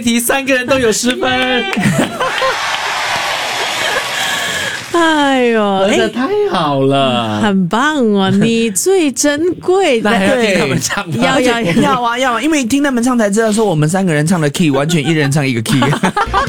题3个人都有10分。 哎呦， 合的太好了， 很棒哦！你最珍贵的， 那还要听他们唱吗？ 要， 要啊，因为听他们唱才知道说我们3个人唱的 key 完全一人唱一个 key。